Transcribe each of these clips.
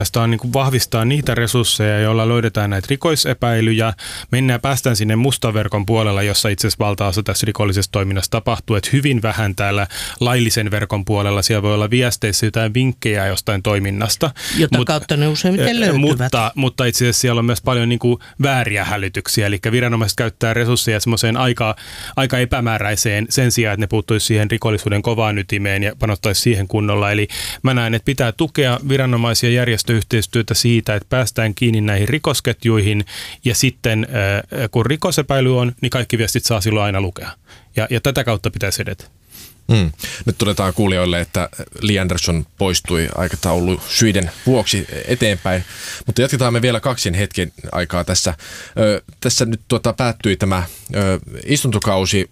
Sitä on niin kuin vahvistaa niitä resursseja, joilla löydetään näitä rikosepäilyjä. Päästään sinne mustaverkon puolella, jossa itse asiassa valtaosa tässä rikollisessa toiminnassa tapahtuu. Että hyvin vähän täällä laillisen verkon puolella. Siellä voi olla viesteissä jotain vinkkejä jostain toiminnasta. Jota kautta ne useimmiten löytyvät. Mutta itse asiassa siellä on myös paljon niin kuin vääriä hälytyksiä. Eli viranomaiset käyttää resursseja semmoiseen aika epämääräiseen sen sijaan, että ne puuttuisi siihen rikollisuuden kovaan ytimeen ja panostaisi siihen kunnolla. Eli mä näen, että pitää tukea viranomaisia järjestöyhteistyötä siitä, että päästään kiinni näihin rikosketjuihin ja sitten kun rikosepäily on, niin kaikki viestit saa silloin aina lukea. Ja tätä kautta pitäisi edetä. Nyt todetaan kuulijoille, että Li Andersson poistui aikataulu syiden vuoksi eteenpäin, mutta jatketaan me vielä 2 hetken aikaa tässä. Tässä nyt päättyi tämä istuntokausi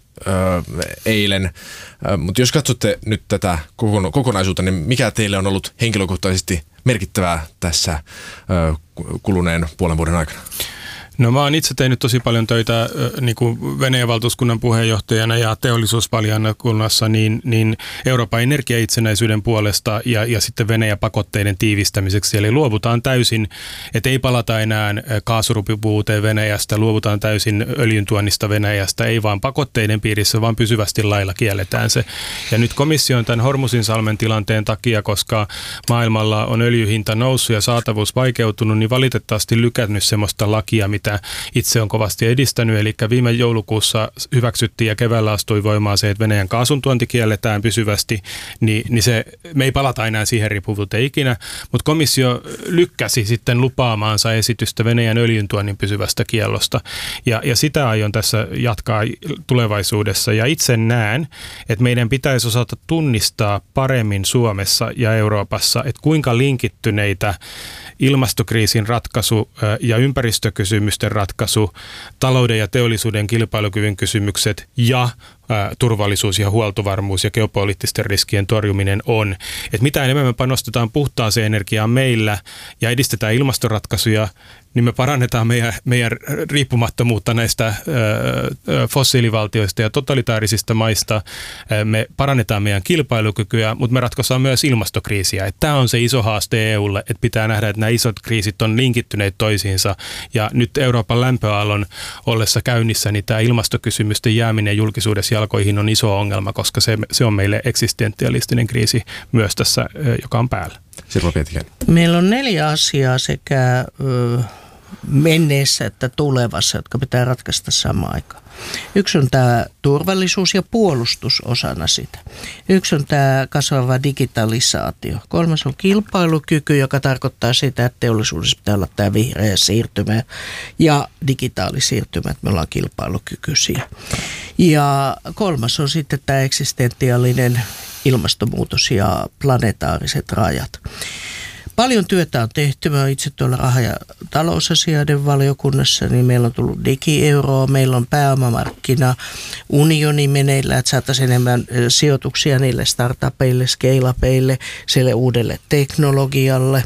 eilen, mutta jos katsotte nyt tätä kokonaisuutta, niin mikä teille on ollut henkilökohtaisesti merkittävää tässä kuluneen puolen vuoden aikana? No mä oon itse tehnyt tosi paljon töitä niin kuin Venäjän valtuuskunnan puheenjohtajana ja teollisuusvaliokunnassa niin Euroopan energiaitsenäisyyden puolesta ja sitten Venäjän pakotteiden tiivistämiseksi. Eli luovutaan täysin, että ei palata enää kaasuriippuvuuteen Venäjästä, luovutaan täysin öljyntuonnista Venäjästä, ei vaan pakotteiden piirissä, vaan pysyvästi lailla kielletään se. Ja nyt komissio on tämän Hormuzinsalmen tilanteen takia, koska maailmalla on öljyhinta noussut ja saatavuus vaikeutunut, niin valitettavasti lykännyt semmoista lakia, mitä itse on kovasti edistänyt. Eli viime joulukuussa hyväksyttiin ja keväällä astui voimaan se, että Venäjän kaasuntuonti kielletään pysyvästi, niin me ei palata enää siihen riippuvuuteen ikinä, mutta komissio lykkäsi sitten lupaamaansa esitystä Venäjän öljyntuonnin pysyvästä kiellosta. Ja sitä aion tässä jatkaa tulevaisuudessa. Ja itse näen, että meidän pitäisi osata tunnistaa paremmin Suomessa ja Euroopassa, että kuinka linkittyneitä ilmastokriisin ratkaisu ja ympäristökysymysten ratkaisu, talouden ja teollisuuden kilpailukyvyn kysymykset ja turvallisuus ja huoltovarmuus ja geopoliittisten riskien torjuminen on. Että mitä enemmän me panostetaan puhtaaseen energiaan meillä ja edistetään ilmastoratkaisuja, niin me parannetaan meidän riippumattomuutta näistä fossiilivaltioista ja totalitaarisista maista. Me parannetaan meidän kilpailukykyä, mutta me ratkaistaan myös ilmastokriisiä. Tämä on se iso haaste EUlle, että pitää nähdä, että nämä isot kriisit on linkittyneet toisiinsa. Ja nyt Euroopan lämpöaallon ollessa käynnissä, niin tämä ilmastokysymysten jääminen julkisuudessa jalkoihin on iso ongelma, koska se on meille eksistentialistinen kriisi myös tässä, joka on päällä. Sirpa Pietikäinen. Meillä on 4 asiaa sekä menneessä että tulevassa, jotka pitää ratkaista samaan aikaan. Yksi on tämä turvallisuus ja puolustus osana sitä. Yksi on tämä kasvava digitalisaatio. 3 on kilpailukyky, joka tarkoittaa sitä, että teollisuudessa pitää olla tämä vihreä siirtymä ja digitaalisiirtymä, että me ollaan kilpailukykyisiä. Ja 3 on sitten tämä eksistentiaalinen ilmastonmuutos ja planetaariset rajat. Paljon työtä on tehty. Mä olen itse tuolla raha- ja talousasioiden valiokunnassa, niin meillä on tullut digieuroa, meillä on pääomamarkkina unioni meneillä, että saataisiin enemmän sijoituksia niille startupeille, scale-upeille, sille uudelle teknologialle.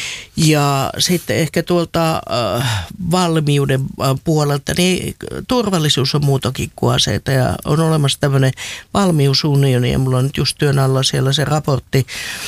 Ja sitten ehkä tuolta valmiuden puolelta, niin turvallisuus on muutakin kuin aseita ja on olemassa tämmöinen valmiusunioni ja mulla on nyt just työn alla siellä se raportti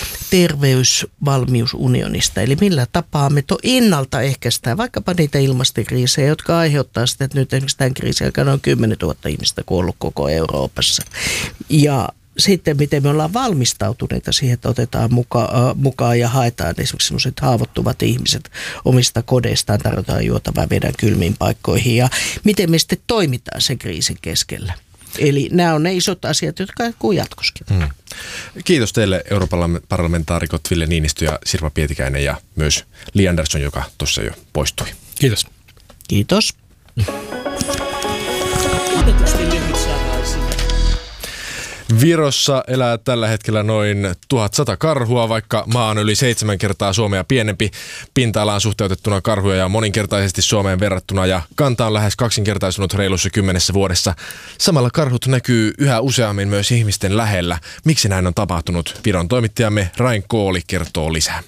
terveysvalmiusunionista. Eli millä tapaa me ennaltaehkäistään vaikkapa niitä ilmastokriisejä, jotka aiheuttaa sitä, että nyt esimerkiksi tämän kriisin aikana on 10 000 ihmistä kuollut koko Euroopassa. Ja sitten miten me ollaan valmistautuneita siihen, että otetaan mukaan ja haetaan esimerkiksi sellaiset haavoittuvat ihmiset omista kodeistaan, tarjotaan juotavaa vedän kylmiin paikkoihin ja miten me sitten toimitaan sen kriisin keskellä. Eli nämä on ne isot asiat, jotka jatkuu jatkoskin. Kiitos teille Euroopan parlamentaarikot Ville Niinistö ja Sirpa Pietikäinen ja myös Li Andersson, joka tuossa jo poistui. Kiitos. Kiitos. Virossa elää tällä hetkellä noin 1100 karhua, vaikka maa on yli 7 kertaa Suomea pienempi. Pinta-alaan suhteutettuna karhuja ja moninkertaisesti Suomeen verrattuna ja kanta on lähes 2-kertaistunut reilussa 10 vuodessa. Samalla karhut näkyy yhä useammin myös ihmisten lähellä. Miksi näin on tapahtunut? Viron toimittajamme Rain Kooli kertoo lisää.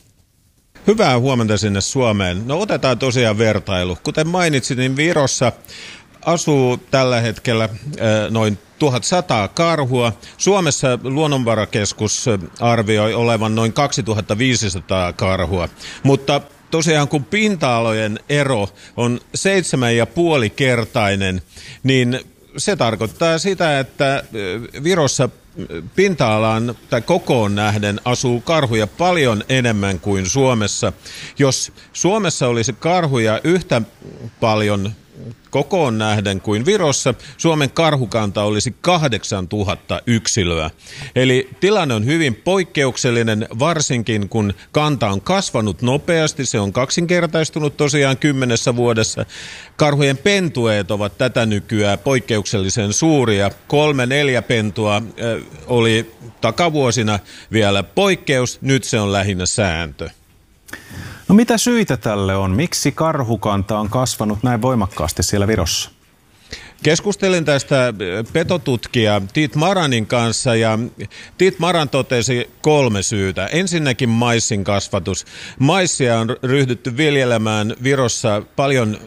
Hyvää huomenta sinne Suomeen. No otetaan tosiaan vertailu. Kuten mainitsin, niin Virossa asuu tällä hetkellä noin 1100 karhua. Suomessa Luonnonvarakeskus arvioi olevan noin 2500 karhua, mutta tosiaan kun pinta-alojen ero on 7,5-kertainen, niin se tarkoittaa sitä, että Virossa pinta-alaan tai kokoon nähden asuu karhuja paljon enemmän kuin Suomessa. Jos Suomessa olisi karhuja yhtä paljon kokoon nähden kuin Virossa, Suomen karhukanta olisi 8000 yksilöä. Eli tilanne on hyvin poikkeuksellinen, varsinkin kun kanta on kasvanut nopeasti. Se on kaksinkertaistunut tosiaan 10 vuodessa. Karhujen pentueet ovat tätä nykyään poikkeuksellisen suuria. 3-4 pentua oli takavuosina vielä poikkeus, nyt se on lähinnä sääntö. No mitä syitä tälle on? Miksi karhukanta on kasvanut näin voimakkaasti siellä Virossa? Keskustelin tästä petotutkija Tiit Maranin kanssa ja Tiit Maran totesi 3 syytä. Ensinnäkin maissin kasvatus. Maissia on ryhdytty viljelemään Virossa paljon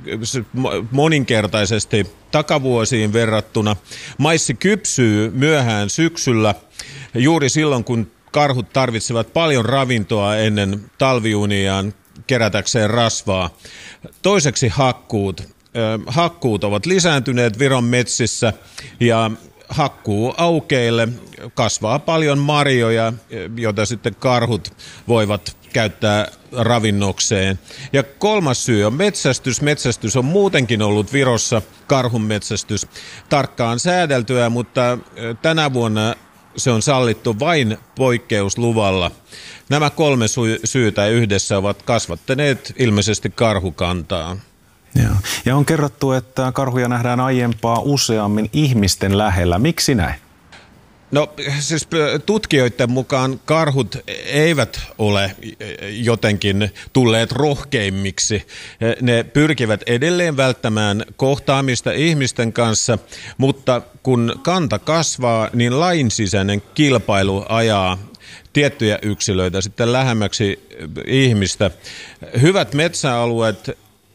moninkertaisesti takavuosiin verrattuna. Maissi kypsyy myöhään syksyllä juuri silloin, kun karhut tarvitsevat paljon ravintoa ennen talviuniaan kerätäkseen rasvaa. Toiseksi hakkuut. Hakkuut ovat lisääntyneet Viron metsissä ja hakkuuaukeille kasvaa paljon marjoja, joita sitten karhut voivat käyttää ravinnokseen. Ja 3. syy on metsästys. Metsästys on muutenkin ollut Virossa, karhunmetsästys, tarkkaan säädeltyä, mutta tänä vuonna se on sallittu vain poikkeusluvalla. Nämä 3 syytä yhdessä ovat kasvattaneet ilmeisesti karhukantaa. Ja on kerrottu, että karhuja nähdään aiempaa useammin ihmisten lähellä. Miksi näin? No siis tutkijoiden mukaan karhut eivät ole jotenkin tulleet rohkeimmiksi. Ne pyrkivät edelleen välttämään kohtaamista ihmisten kanssa, mutta kun kanta kasvaa, niin lain sisäinen kilpailu ajaa tiettyjä yksilöitä sitten lähemmäksi ihmistä. Hyvät metsäalueet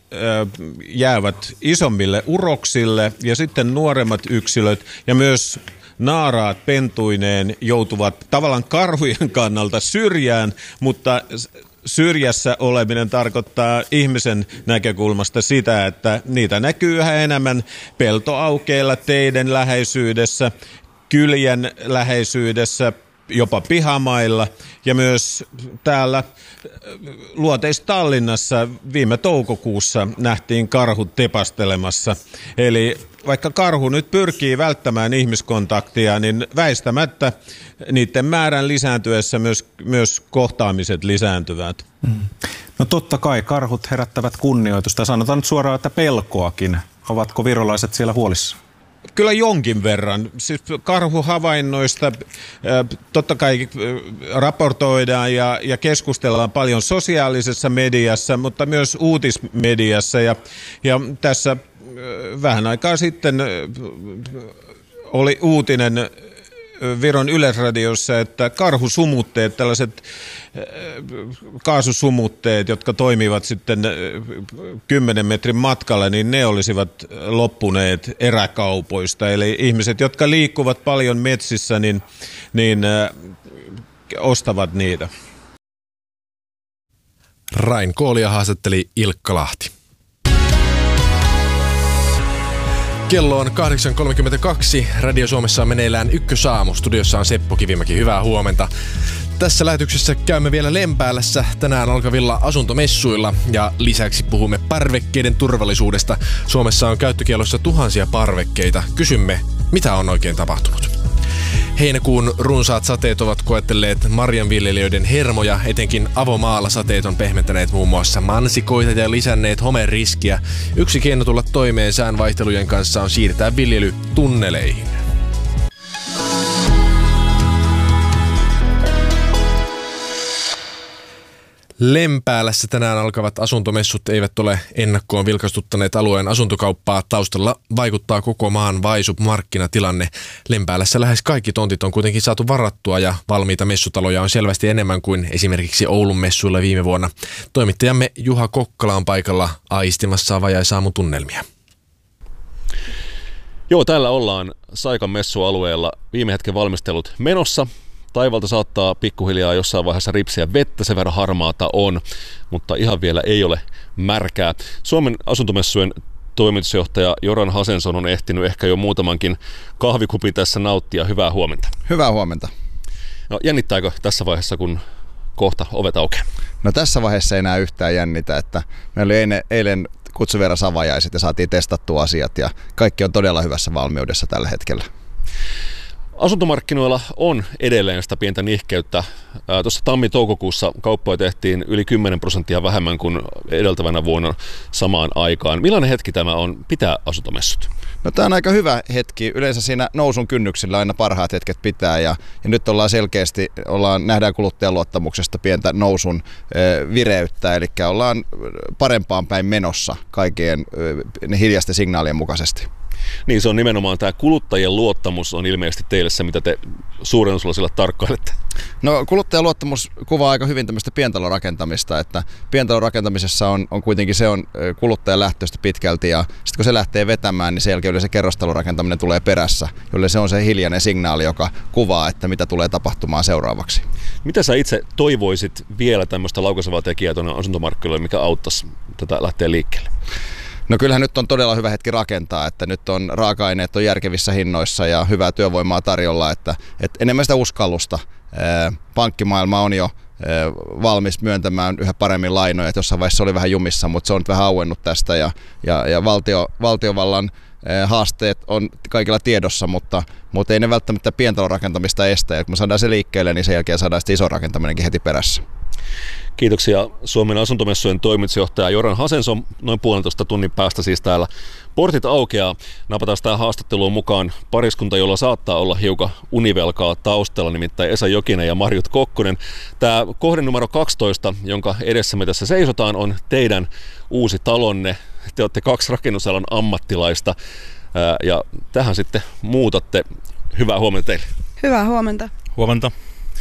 jäävät isommille uroksille ja sitten nuoremmat yksilöt ja myös naaraat pentuineen joutuvat tavallaan karhujen kannalta syrjään, mutta syrjässä oleminen tarkoittaa ihmisen näkökulmasta sitä, että niitä näkyy yhä enemmän peltoaukeilla, teiden läheisyydessä, kylien läheisyydessä, jopa pihamailla ja myös täällä luoteis-Tallinnassa viime toukokuussa nähtiin karhut tepastelemassa. Eli vaikka karhu nyt pyrkii välttämään ihmiskontaktia, niin väistämättä niiden määrän lisääntyessä myös kohtaamiset lisääntyvät. No totta kai karhut herättävät kunnioitusta. Sanotaan nyt suoraan, että pelkoakin. Ovatko virolaiset siellä huolissa? Kyllä jonkin verran. Siis karhuhavainnoista totta kai raportoidaan ja keskustellaan paljon sosiaalisessa mediassa, mutta myös uutismediassa. Ja tässä vähän aikaa sitten oli uutinen Viron Yleisradiossa, että karhusumutteet, tällaiset kaasusumutteet, jotka toimivat sitten 10 metrin matkalla, niin ne olisivat loppuneet eräkaupoista. Eli ihmiset, jotka liikkuvat paljon metsissä, niin ostavat niitä. Rain Koolia haastatteli Ilkka Lahti. Kello on 8.32. Radio Suomessa on meneillään Ykkösaamu. Studiossa on Seppo Kivimäki. Hyvää huomenta. Tässä lähetyksessä käymme vielä Lempäälässä tänään alkavilla asuntomessuilla ja lisäksi puhumme parvekkeiden turvallisuudesta. Suomessa on käyttökiellossa tuhansia parvekkeita. Kysymme, mitä on oikein tapahtunut? Heinäkuun runsaat sateet ovat koettelleet marjanviljelijöiden hermoja, etenkin avomaalla sateet on pehmentäneet muun muassa mansikoita ja lisänneet homeriskiä. Yksi keino tulla toimeen sään vaihtelujen kanssa on siirtää viljely tunneleihin. Lempäälässä tänään alkavat asuntomessut eivät ole ennakkoon vilkastuttaneet alueen asuntokauppaa. Taustalla vaikuttaa koko maan vaisu markkinatilanne. Lempäälässä lähes kaikki tontit on kuitenkin saatu varattua ja valmiita messutaloja on selvästi enemmän kuin esimerkiksi Oulun messuilla viime vuonna. Toimittajamme Juha Kokkala on paikalla aistimassa vajaisaamun tunnelmia. Joo, täällä ollaan Saikan messualueella. Viime hetken valmistelut menossa. Taivalta saattaa pikkuhiljaa jossain vaiheessa ripsiä vettä, sen verran harmaata on, mutta ihan vielä ei ole märkää. Suomen asuntomessujen toimitusjohtaja Göran Hansson on ehtinyt ehkä jo muutamankin kahvikupin tässä nauttia. Hyvää huomenta. Hyvää huomenta. No, jännittääkö tässä vaiheessa, kun kohta ovet aukeaa? No tässä vaiheessa ei enää yhtään jännitä, että meillä oli eilen kutsuvieras avajaiset ja saatiin testattua asiat ja kaikki on todella hyvässä valmiudessa tällä hetkellä. Asuntomarkkinoilla on edelleen sitä pientä nihkeyttä. Tuossa tammi-toukokuussa kauppoja tehtiin yli 10% vähemmän kuin edeltävänä vuonna samaan aikaan. Millainen hetki tämä on pitää asuntomessut? No tämä on aika hyvä hetki. Yleensä siinä nousun kynnyksillä aina parhaat hetket pitää ja nyt ollaan selkeästi, nähdään kuluttajan luottamuksesta pientä nousun vireyttä, eli ollaan parempaan päin menossa kaikkien hiljaisten signaalien mukaisesti. Niin, se on nimenomaan tämä kuluttajien luottamus on ilmeisesti teille se, mitä te suuren osalla sillä tarkkailette. No kuluttajan luottamus kuvaa aika hyvin tämmöistä pientalorakentamista, että pientalorakentamisessa on kuitenkin se on kuluttajan lähtöistä pitkälti ja sitten kun se lähtee vetämään, niin sen jälkeen yleensä kerrostalorakentaminen tulee perässä, jolle se on se hiljainen signaali, joka kuvaa, että mitä tulee tapahtumaan seuraavaksi. Mitä sä itse toivoisit vielä tämmöistä laukaisevaa tekijää tuonne asuntomarkkinoille, mikä auttaisi tätä lähteä liikkeelle? No kyllähän nyt on todella hyvä hetki rakentaa, että nyt on raaka-aineet on järkevissä hinnoissa ja hyvää työvoimaa tarjolla, että enemmän sitä uskallusta. Pankkimaailma on jo valmis myöntämään yhä paremmin lainoja, että jossain vaiheessa oli vähän jumissa, mutta se on nyt vähän auennut tästä ja valtiovallan haasteet on kaikilla tiedossa, mutta ei ne välttämättä pientalorakentamista estä. Ja kun me saadaan se liikkeelle, niin sen jälkeen saadaan sitten iso rakentaminenkin heti perässä. Kiitoksia Suomen asuntomessujen toimitusjohtaja Göran Hansson. Noin 1,5 tunnin päästä siis täällä portit aukeaa. Napataan tähän haastatteluun mukaan pariskunta, jolla saattaa olla hiukan univelkaa taustalla, nimittäin Esa Jokinen ja Marjut Kokkonen. Tämä kohde numero 12, jonka edessä me tässä seisotaan, on teidän uusi talonne. Te olette 2 rakennusalan ammattilaista ja tähän sitten muutatte. Hyvää huomenta teille. Hyvää huomenta. Huomenta.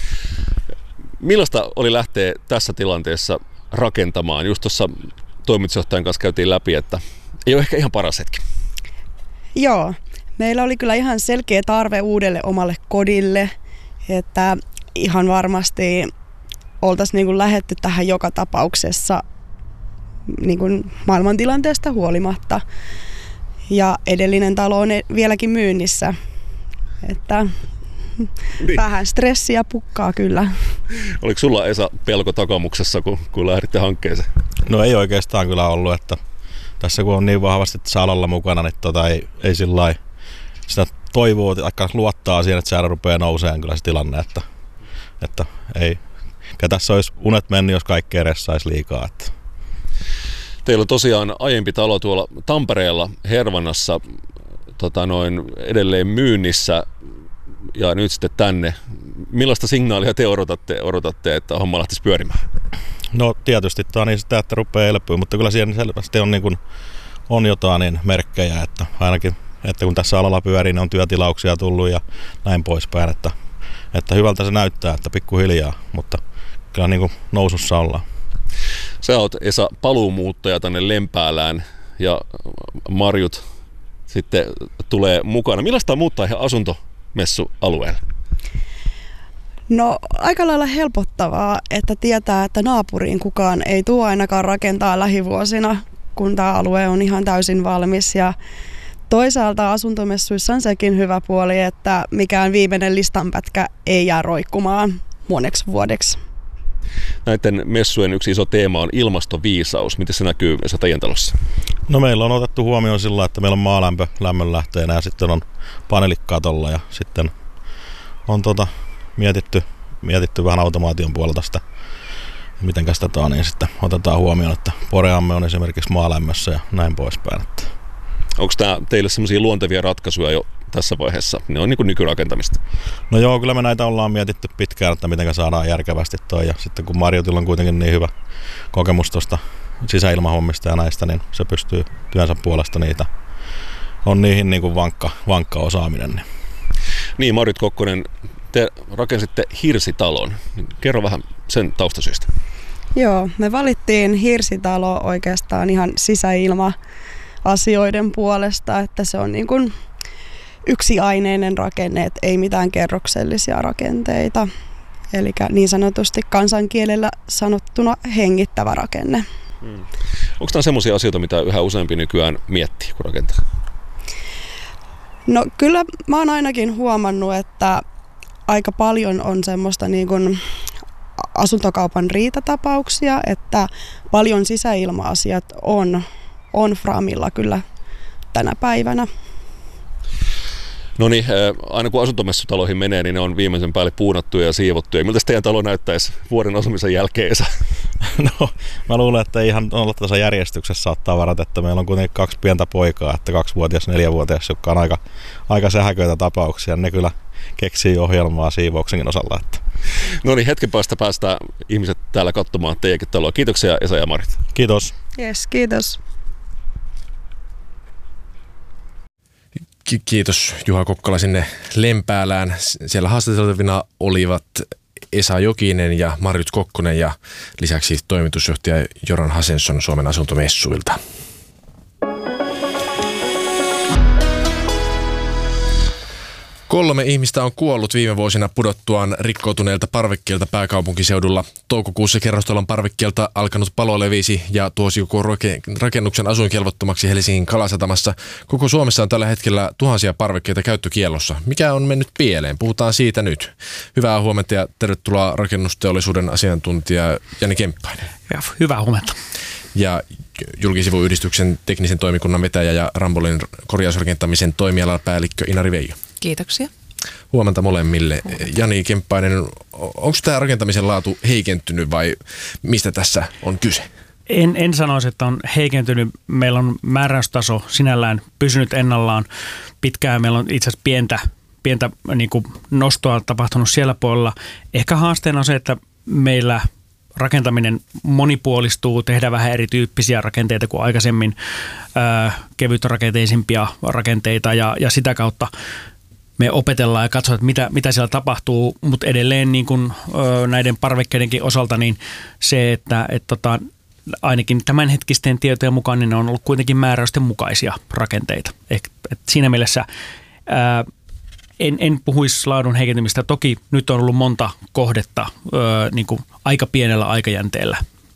Millaista oli lähteä tässä tilanteessa rakentamaan? Just tuossa toimitusjohtajan kanssa käytiin läpi, että ei ole ehkä ihan paras hetki. Joo, meillä oli kyllä ihan selkeä tarve uudelle omalle kodille, että ihan varmasti oltaisiin niin kuin lähdetty tähän joka tapauksessa niin kuin maailmantilanteesta huolimatta. Ja edellinen talo on vieläkin myynnissä, että niin. Vähän stressiä pukkaa kyllä. Oliko sulla, Esa, pelko takamuksessa, kun lähditte hankkeeseen? No ei oikeastaan kyllä ollut, että tässä kun on niin vahvasti tässä alalla mukana, niin ei sillä lailla sitä toivoo, että luottaa siihen, että se rupeaa nousemaan kyllä se tilanne, että ei. Ja tässä olisi unet mennyt, jos kaikki edes saisi liikaa. Että. Teillä on tosiaan aiempi talo tuolla Tampereella Hervannassa edelleen myynnissä. Ja nyt sitten tänne. Millaista signaalia te odotatte, että homma lähtisi pyörimään? No tietysti tämä on niin sitä, että rupeaa elpyä, mutta kyllä siellä selvästi on jotain niin merkkejä, että ainakin että kun tässä alalla pyörii, niin on työtilauksia tullut ja näin poispäin, että hyvältä se näyttää, että pikkuhiljaa, mutta kyllä niin kuin nousussa ollaan. Sä oot, Esa, paluumuuttaja tänne Lempäälään ja Marjut sitten tulee mukana. Millaista on muuttaa ihan asuntomessualueelle? No aika lailla helpottavaa, että tietää, että naapuriin kukaan ei tule ainakaan rakentaa lähivuosina, kun tämä alue on ihan täysin valmis. Ja toisaalta asuntomessuissa on sekin hyvä puoli, että mikään viimeinen listanpätkä ei jää roikkumaan moneksi vuodeksi. Näiden messujen yksi iso teema on ilmastoviisaus. Miten se näkyy Esa teidän talossa? No meillä on otettu huomioon sillä, että meillä on maalämpö lämmönlähteenä ja sitten on paneelikatolla ja sitten on mietitty vähän automaation puolelta sitä, miten sitä niin sitten otetaan huomioon, että poreamme on esimerkiksi maalämmössä ja näin poispäin. Onko tämä teille sellaisia luontevia ratkaisuja jo tässä vaiheessa? Ne on niin kuin nykyrakentamista. No joo, kyllä me näitä ollaan mietitty pitkään, että miten saadaan järkevästi toi. Ja sitten kun Marjutilla on kuitenkin niin hyvä kokemus tuosta sisäilmahommista ja näistä, niin se pystyy työnsä puolesta niitä. On niihin niin kuin vankka osaaminen. Niin, Marjut Kokkonen, te rakensitte hirsitalon. Kerro vähän sen taustasyistä. Joo, me valittiin hirsitalo oikeastaan ihan sisäilma asioiden puolesta, että se on niin kuin yksiaineinen rakenne, että ei mitään kerroksellisia rakenteita. Eli niin sanotusti kansankielellä sanottuna hengittävä rakenne. Onko tämä sellaisia asioita, mitä yhä useampi nykyään miettii, kun rakentaa? No kyllä mä oon ainakin huomannut, että aika paljon on semmoista niin kuin asuntokaupan riitatapauksia, että paljon sisäilma-asiat on framilla kyllä tänä päivänä. No niin, aina kun asuntomessutaloihin menee, niin ne on viimeisen päälle puunattuja ja siivottuja. Miltä teidän talo näyttäisi vuoden asumisen jälkeen, Esa? No, mä luulen, että ei ihan olla tässä järjestyksessä ottaa varat, että meillä on kuitenkin 2 pientä poikaa, että 2-vuotias, 4-vuotias, jotka on aika sähköitä tapauksia. Ne kyllä keksii ohjelmaa siivouksenkin osalla. Että. No niin, hetken päästä päästään ihmiset täällä katsomaan teidänkin taloa. Kiitoksia Esa ja Marit. Kiitos. Yes, kiitos. Kiitos Juha Kokkala sinne Lempäälään. Siellä haastateltavina olivat Esa Jokinen ja Marjut Kokkonen ja lisäksi toimitusjohtaja Göran Hansson Suomen asuntomessuilta. Kolme ihmistä on kuollut viime vuosina pudottuaan rikkoutuneilta parvekkeilta pääkaupunkiseudulla. Toukokuussa kerrostalon parvekkeelta alkanut palo levisi ja tuosi koko rakennuksen asuinkelvottomaksi Helsingin Kalasatamassa. Koko Suomessa on tällä hetkellä tuhansia parvekkeita käyttökiellossa. Mikä on mennyt pieleen? Puhutaan siitä nyt. Hyvää huomenta ja tervetuloa rakennusteollisuuden asiantuntija Jani Kemppainen. Ja, hyvää huomenta. Ja Julkisivuyhdistyksen teknisen toimikunnan vetäjä ja Rambollin korjausrakentamisen toimialapäällikkö Inari Veijo. Kiitoksia. Huomenta molemmille. Jani Kemppainen, onko tämä rakentamisen laatu heikentynyt vai mistä tässä on kyse? En sanoisi, että on heikentynyt. Meillä on määräystaso sinällään pysynyt ennallaan pitkään. Meillä on itse asiassa pientä niin kuin nostoa tapahtunut siellä puolella. Ehkä haasteena on se, että meillä rakentaminen monipuolistuu, tehdään vähän erityyppisiä rakenteita kuin aikaisemmin, kevytrakenteisimpia rakenteita ja sitä kautta me opetellaan ja katsotaan, että mitä siellä tapahtuu, mutta edelleen niin kuin, näiden parvekkeidenkin osalta niin se, että ainakin tämänhetkisten tietojen mukaan niin ne on ollut kuitenkin määräysten mukaisia rakenteita. Et siinä mielessä en puhuisi laadun heikentymistä. Toki nyt on ollut monta kohdetta niin kuin aika pienellä aikajänteellä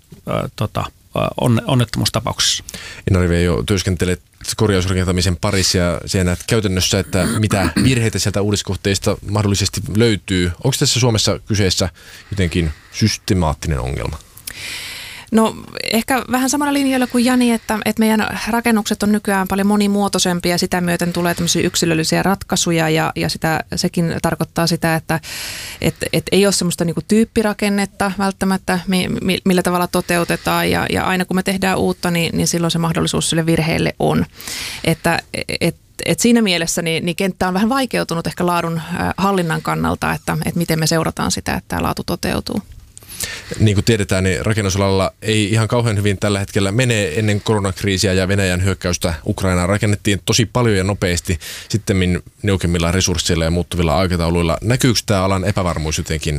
onnettomuustapauksessa. Inari Veijo, työskentelet korjausrakentamisen parissa ja siellä näet käytännössä, että mitä virheitä sieltä uudiskohteista mahdollisesti löytyy. Onko tässä Suomessa kyseessä jotenkin systemaattinen ongelma? No ehkä vähän samalla linjalla kuin Jani, että meidän rakennukset on nykyään paljon monimuotoisempia ja sitä myöten tulee tämmöisiä yksilöllisiä ratkaisuja ja sekin tarkoittaa sitä, että ei ole semmoista niinku tyyppirakennetta välttämättä, millä tavalla toteutetaan ja aina kun me tehdään uutta, niin silloin se mahdollisuus sille virheelle on. Että siinä mielessä niin kenttä on vähän vaikeutunut ehkä laadun hallinnan kannalta, että miten me seurataan sitä, että tämä laatu toteutuu. Niin kuin tiedetään, niin rakennusalalla ei ihan kauhean hyvin tällä hetkellä mene. Ennen koronakriisiä ja Venäjän hyökkäystä Ukrainaan rakennettiin tosi paljon ja nopeasti sitten niukemmilla resursseilla ja muuttuvilla aikatauluilla. Näkyykö tämä alan epävarmuus jotenkin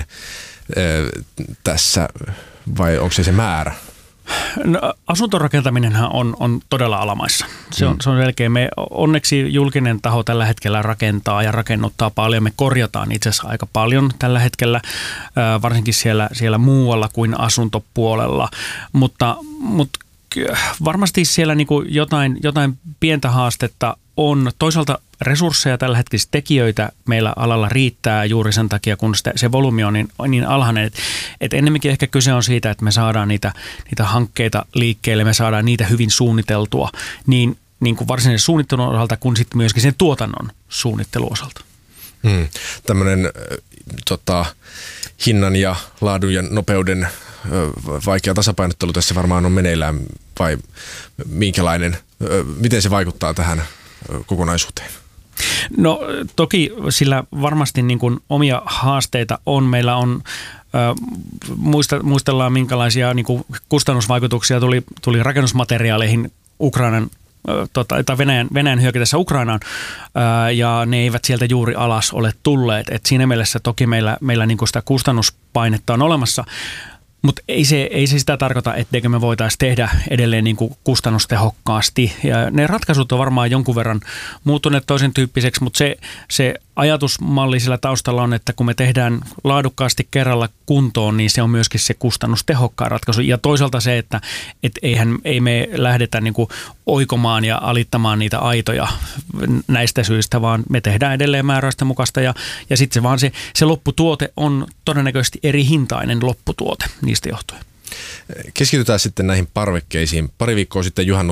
tässä vai onko se määrä? No, asuntorakentaminenhan on todella alamaissa. Se on selkeä. Me onneksi julkinen taho tällä hetkellä rakentaa ja rakennuttaa paljon. Me korjataan itse asiassa aika paljon tällä hetkellä, varsinkin siellä muualla kuin asuntopuolella. Mutta varmasti siellä niin kuin jotain pientä haastetta on. Toisaalta resursseja tällä hetkellä tekijöitä meillä alalla riittää juuri sen takia, kun se volyymi on niin alhainen. Että ennemminkin ehkä kyse on siitä, että me saadaan niitä hankkeita liikkeelle, me saadaan niitä hyvin suunniteltua niin kuin varsinaisen suunnittelun osalta kuin sitten myöskin sen tuotannon suunnittelun osalta. Tämmöinen hinnan ja laadun ja nopeuden vaikea tasapainottelu tässä varmaan on meneillään vai miten se vaikuttaa tähän kokonaisuuteen? No toki sillä varmasti niin kuin omia haasteita on. Meillä on, muistellaan minkälaisia niin kuin kustannusvaikutuksia tuli rakennusmateriaaleihin Ukrainan tai Venäjän hyökätessä Ukrainaan, ja ne eivät sieltä juuri alas ole tulleet. Et siinä mielessä toki meillä niin kuin sitä kustannuspainetta on olemassa. Mutta ei se sitä tarkoita, etteikö me voitaisiin tehdä edelleen niin kuin kustannustehokkaasti. Ja ne ratkaisut on varmaan jonkun verran muuttuneet toisen tyyppiseksi, mutta se ajatusmalli sillä taustalla on, että kun me tehdään laadukkaasti kerralla kuntoon, niin se on myöskin se kustannustehokkaan ratkaisu. Ja toisaalta se, että ei me lähdetä niin kuin oikomaan ja alittamaan niitä aitoja näistä syistä, vaan me tehdään edelleen määräysten mukaista ja sitten vaan se lopputuote on todennäköisesti eri hintainen lopputuote niistä johtuen. Keskitytään sitten näihin parvekkeisiin. Pari viikkoa sitten